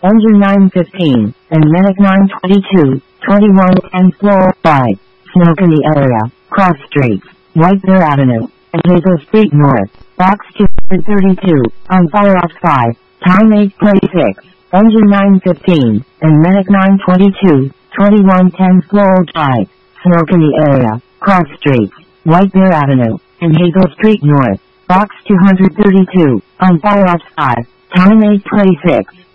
Engine 915, and Medic 922, 2110 Floor 5, Smoke in the area, Cross Streets, White Bear Avenue, and Hazel Street North, Box 232, on fire off 5, time 8:26. Engine 915, and Medic 922, 2110 Floor 5, Smoke in the area, Cross Streets, White Bear Avenue, and Hazel Street North, Box 232, on fire off 5, time 8:26.